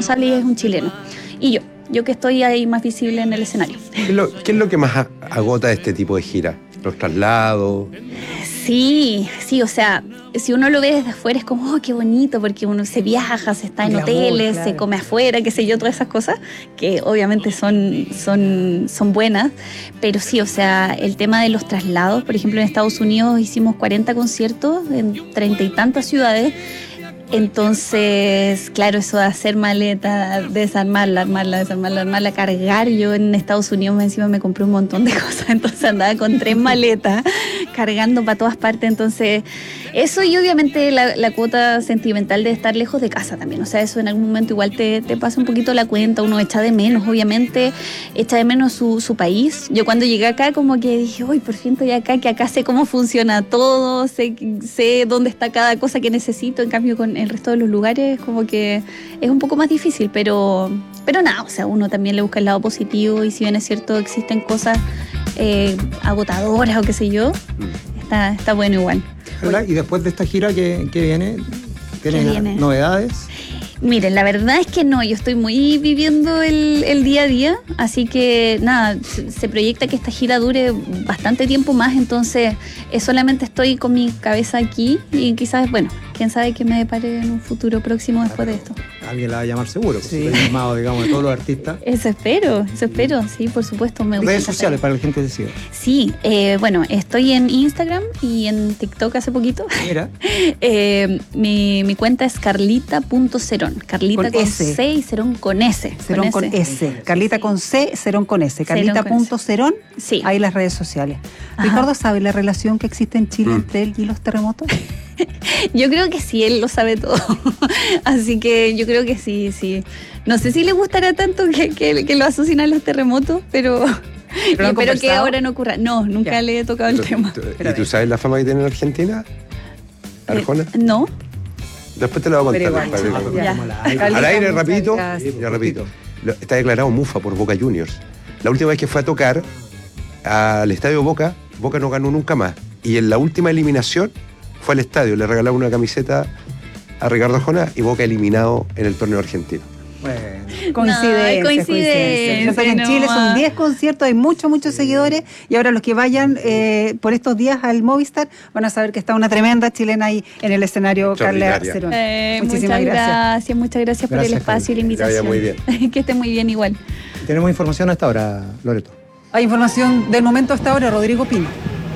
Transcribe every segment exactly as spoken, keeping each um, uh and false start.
sale y es un chileno. Y yo, yo que estoy ahí más visible en el escenario. ¿Qué es lo, qué es lo que más agota este tipo de gira? ¿Los traslados? Sí, sí, o sea, si uno lo ve desde afuera es como, oh, qué bonito, porque uno se viaja, se está en Glamour, hoteles, claro. se come afuera, qué sé yo, todas esas cosas, que obviamente son, son, son buenas, pero sí, o sea, el tema de los traslados, por ejemplo, en Estados Unidos hicimos cuarenta conciertos en treinta y tantas ciudades. Entonces, claro, eso de hacer maleta, desarmarla, armarla, desarmarla, armarla, cargar. Yo en Estados Unidos encima me compré un montón de cosas, entonces andaba con tres maletas cargando para todas partes. Entonces, eso y obviamente la, la cuota sentimental de estar lejos de casa también. O sea, eso en algún momento igual te, te pasa un poquito la cuenta, uno echa de menos, obviamente, echa de menos su, su país. Yo cuando llegué acá como que dije, uy, por fin estoy acá, que acá sé cómo funciona todo, sé, sé dónde está cada cosa que necesito, en cambio con el resto de los lugares como que es un poco más difícil, pero pero nada, o sea, uno también le busca el lado positivo y si bien es cierto existen cosas eh, agotadoras o qué sé yo, está, está bueno igual. ¿Verdad? Y después de esta gira que, que viene, ¿tienes viene? novedades? Miren, la verdad es que no, yo estoy muy viviendo el, el día a día, así que nada, se proyecta que esta gira dure bastante tiempo más, entonces eh, solamente estoy con mi cabeza aquí y quizás, bueno, quién sabe qué me depare en un futuro próximo después de esto. Alguien la va a llamar seguro, porque Sí. está llamado, digamos, de todos los artistas. Eso espero, eso espero, sí, por supuesto. Me gusta Redes esa sociales tarea. para la gente que sigue. Sí, eh, bueno, estoy en Instagram y en TikTok hace poquito. Mira, Eh, mi, mi cuenta es carlita punto cerón. Carlita Con con, S. C y Cerón con S. Cerón con S. Carlita con C, Cerón con S. Carlita punto Cerón, Sí. ahí las redes sociales. Ajá. Ricardo, ¿sabe la relación que existe en Chile Mm. entre él y los terremotos? Yo creo que sí, él lo sabe todo. Así que yo creo que sí, sí. No sé si le gustará tanto que, que, que lo asocien a los terremotos, pero, ¿Pero lo han y espero que conversado? ahora no ocurra. No, nunca Ya. le he tocado el Pero, tema. tú- Pero ¿Y tú sabes la fama que tiene en Argentina? ¿Arjona? Eh, no. Después te lo voy a Pero contar. igual, para que- ya. como la- Carlita, Al aire, muchas rapidito, gracias. ya repito. Lo- Está declarado Mufa por Boca Juniors. La última vez que fue a tocar al estadio Boca, Boca no ganó nunca más. Y en la última eliminación fue al estadio, le regalaron una camiseta a Ricardo Arjona y Boca eliminado en el torneo argentino. bueno. Coincidencias, No, coincidencias. coincidencia, Yo sé que en no Chile son más. diez conciertos, hay muchos, muchos seguidores y ahora los que vayan eh, por estos días al Movistar van a saber que está una tremenda chilena ahí en el escenario Carla Extraordinaria. Cerón. Eh, Muchísimas muchas gracias. gracias, muchas gracias por Gracias, el espacio y la Que vaya invitación. muy bien. Que esté muy bien igual. Tenemos información hasta ahora, Loreto. Hay información del momento hasta ahora, Rodrigo Pino.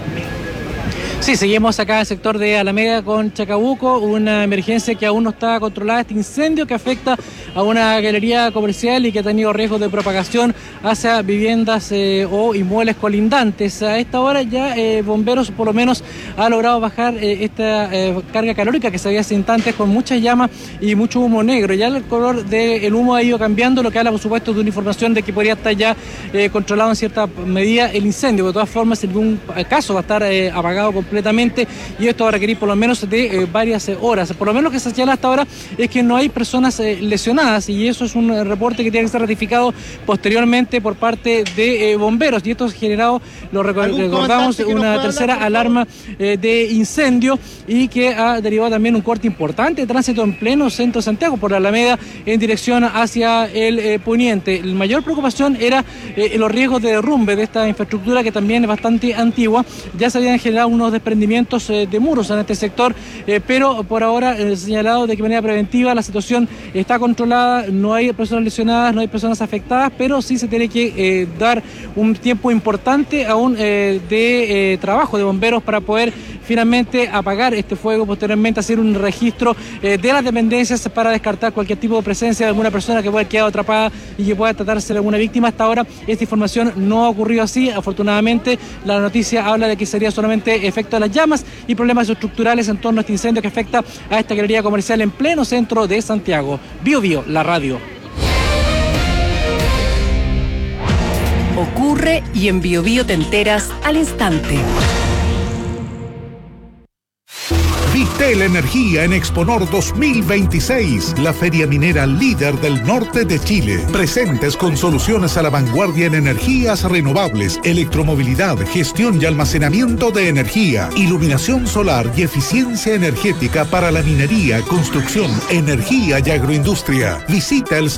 Sí, seguimos acá en el sector de Alameda con Chacabuco, una emergencia que aún no está controlada, este incendio que afecta a una galería comercial y que ha tenido riesgos de propagación hacia viviendas eh, o inmuebles colindantes. A esta hora ya eh, bomberos por lo menos ha logrado bajar eh, esta eh, carga calórica que se había hace instantes con muchas llamas y mucho humo negro. Ya el color del humo ha ido cambiando, lo que habla por supuesto de una información de que podría estar ya eh, controlado en cierta medida el incendio. De todas formas, en algún caso va a estar eh, apagado completamente y esto va a requerir por lo menos de eh, varias eh, horas. Por lo menos lo que se señala hasta ahora es que no hay personas eh, lesionadas y eso es un eh, reporte que tiene que ser ratificado posteriormente por parte de eh, bomberos y esto ha generado, lo reco- recordamos, una tercera alarma eh, de incendio y que ha derivado también un corte importante de tránsito en pleno centro de Santiago por la Alameda en dirección hacia el eh, poniente. La mayor preocupación era eh, los riesgos de derrumbe de esta infraestructura que también es bastante antigua. Ya se habían generado unos desprendimientos eh, de muros en este sector, eh, pero por ahora eh, señalado de que manera preventiva la situación está controlada, no hay personas lesionadas, no hay personas afectadas, pero sí se tiene que eh, dar un tiempo importante aún eh, de eh, trabajo de bomberos para poder finalmente apagar este fuego, posteriormente hacer un registro eh, de las dependencias para descartar cualquier tipo de presencia de alguna persona que pueda haber quedado atrapada y que pueda tratarse de alguna víctima. Hasta ahora esta información no ha ocurrido así. Afortunadamente la noticia habla de que sería solamente efecto de las llamas y problemas estructurales en torno a este incendio que afecta a esta galería comercial en pleno centro de Santiago. Bio Bio, la radio. Ocurre y en Bio Bio te enteras al instante. Vitel Energía en Exponor dos mil veintiséis, la feria minera líder del norte de Chile. Presentes con soluciones a la vanguardia en energías renovables, electromovilidad, gestión y almacenamiento de energía, iluminación solar y eficiencia energética para la minería, construcción, energía y agroindustria. Visita el